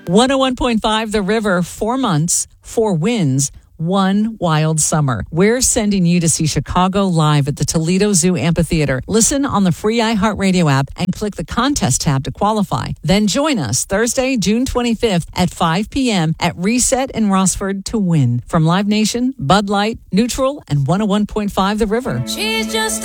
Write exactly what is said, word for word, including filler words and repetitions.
one oh one point five The River, four months, four wins, one wild summer. We're sending you to see Chicago live at the Toledo Zoo Amphitheater. Listen on the free iHeartRadio app and click the contest tab to qualify. Then join us Thursday, June twenty-fifth at five p.m. at Reset in Rossford to win. From Live Nation, Bud Light, Neutral, and one oh one point five The River. She's just